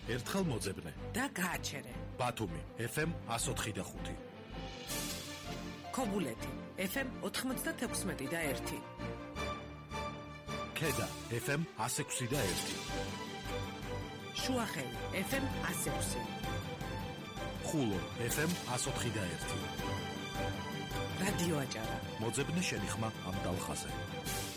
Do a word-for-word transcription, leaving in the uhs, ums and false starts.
ერთხელ მოძებნე და გააჩერე. ბათუმი ეფ ემ εκατს ოთხი და ხუთი. ქობულეთი ეფ ემ ოთხმოცდათექვსმეტი და ერთი. ქედა ეფ ემ εκას ექვსი და ერთი. შუახევი ეფ ემ εκას ექვსი. ხულო ეფ ემ εκას ოთხი და ერთი. რადიო აჭარა. მოძებნე შენი ხმა ამ დალხაზე.